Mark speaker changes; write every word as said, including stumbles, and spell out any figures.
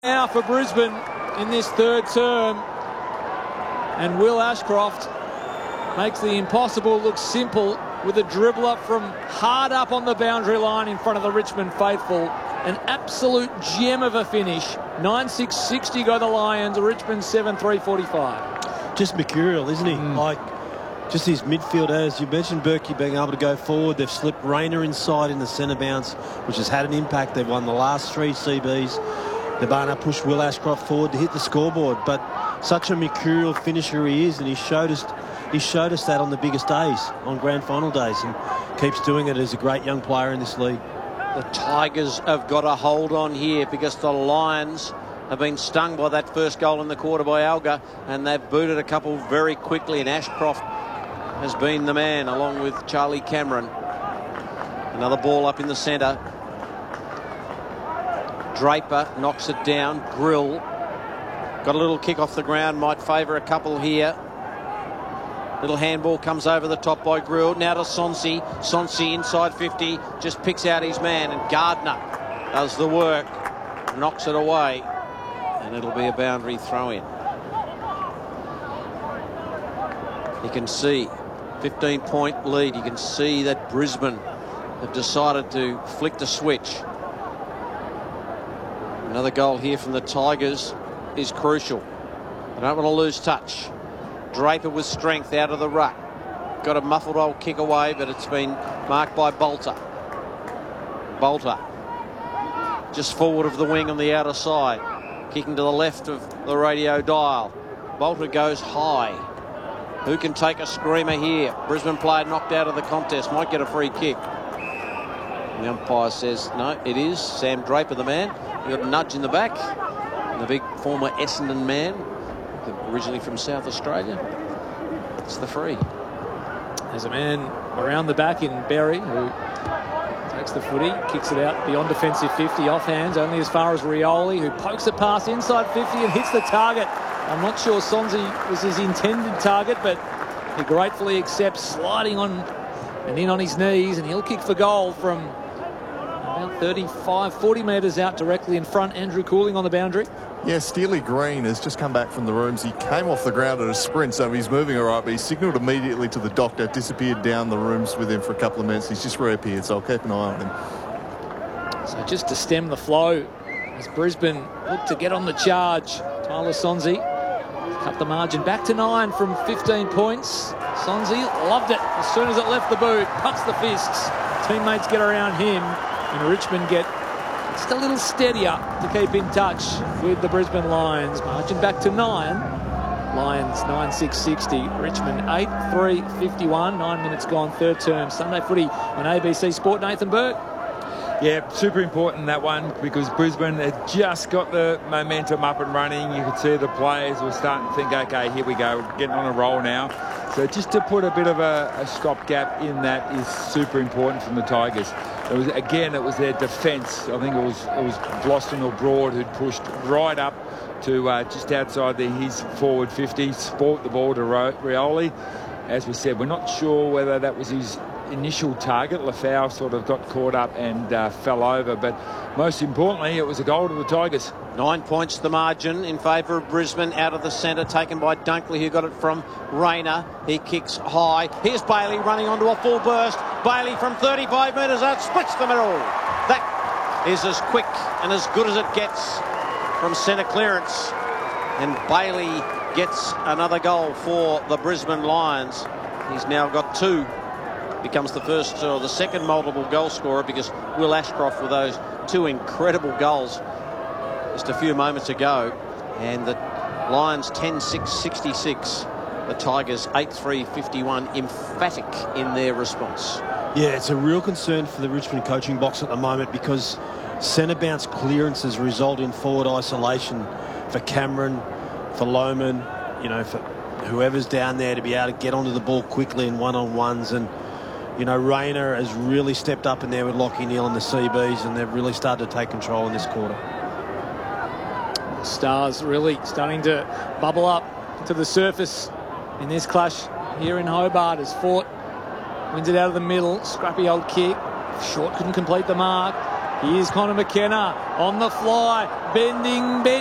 Speaker 1: Now for Brisbane in this third term, and Will Ashcroft makes the impossible look simple with a dribbler from hard up on the boundary line in front of the Richmond faithful. An absolute gem of a finish. nine six sixty go the Lions, Richmond seven three forty-five.
Speaker 2: Just mercurial, isn't he? Mm. Like, just his midfield, as you mentioned, Berkey being able to go forward. They've slipped Rayner inside in the centre bounce, which has had an impact. They've won the last three C Bs. They've been able to push Will Ashcroft forward to hit the scoreboard, but such a mercurial finisher he is, and he showed us he showed us that on the biggest days, on grand final days, and keeps doing it as a great young player in this league.
Speaker 3: The Tigers have got a hold on here because the Lions have been stung by that first goal in the quarter by Alga, and they've booted a couple very quickly, and Ashcroft has been the man along with Charlie Cameron. Another ball up in the centre. Draper knocks it down. Grill got a little kick off the ground, might favour a couple here. Little handball comes over the top by Grill. Now to Sonsi. Sonsi inside fifty, just picks out his man, and Gardner does the work, knocks it away, and it'll be a boundary throw in. You can see fifteen point lead. You can see that Brisbane have decided to flick the switch. Another goal here from the Tigers is crucial. They don't want to lose touch. Draper with strength out of the ruck. Got a muffled old kick away, but it's been marked by Bolter. Bolter just forward of the wing on the outer side. Kicking to the left of the radio dial. Bolter goes high. Who can take a screamer here? Brisbane player knocked out of the contest. Might get a free kick. The umpire says no, it is Sam Draper, the man. He got a nudge in the back. And the big former Essendon man, originally from South Australia. It's the free.
Speaker 1: There's a man around the back in Berry who takes the footy, kicks it out beyond defensive fifty, off hands, only as far as Rioli, who pokes it past inside fifty and hits the target. I'm not sure Sonsi was his intended target, but he gratefully accepts, sliding on and in on his knees, and he'll kick for goal from about thirty-five, forty metres out directly in front. Andrew Cooling on the boundary.
Speaker 4: Yeah, Steely Green has just come back from the rooms. He came off the ground at a sprint, so he's moving all right, but he signalled immediately to the doctor, disappeared down the rooms with him for a couple of minutes. He's just reappeared, so I'll keep an eye on him.
Speaker 1: So just to stem the flow as Brisbane look to get on the charge. Tyler Sonsi cut the margin back to nine from fifteen points. Sonsi loved it as soon as it left the boot, pumps the fists. Teammates get around him, and Richmond get just a little steadier to keep in touch with the Brisbane Lions. Margin back to nine. Lions nine six sixty. Richmond eight three fifty-one. Nine minutes gone, third term. Sunday footy on A B C Sport. Nathan Burke.
Speaker 5: Yeah, super important, that one, because Brisbane had just got the momentum up and running. You could see the players were starting to think, OK, here we go, we're getting on a roll now. So just to put a bit of a, a stopgap in that is super important from the Tigers. It was, again, it was their defence. I think it was it was Bloston or Broad who'd pushed right up to uh, just outside the, his forward fifty, sport the ball to Rioli. As we said, we're not sure whether that was his initial target. Lafau sort of got caught up and uh, fell over, but most importantly, it was a goal to the Tigers.
Speaker 3: Nine points the margin in favour of Brisbane. Out of the centre, taken by Dunkley, who got it from Rayner. He kicks high. Here's Bailey running onto a full burst. Bailey from thirty-five metres out, splits the middle. That is as quick and as good as it gets from centre clearance. And Bailey gets another goal for the Brisbane Lions. He's now got two. Becomes the first or the second multiple goal scorer, because Will Ashcroft with those two incredible goals just a few moments ago. And the Lions ten six sixty-six, the Tigers eight three fifty-one, emphatic in their response.
Speaker 2: Yeah, it's a real concern for the Richmond coaching box at the moment, because centre bounce clearances result in forward isolation for Cameron, for Lohman, you know, for whoever's down there to be able to get onto the ball quickly in one-on-ones. And you know, Rayner has really stepped up in there with Lachie Neale and the C Bs, and they've really started to take control in this quarter.
Speaker 1: The Stars really starting to bubble up to the surface in this clash here in Hobart, as Fort wins it out of the middle. Scrappy old kick. Short couldn't complete the mark. Here's Connor McKenna on the fly. bending, bending.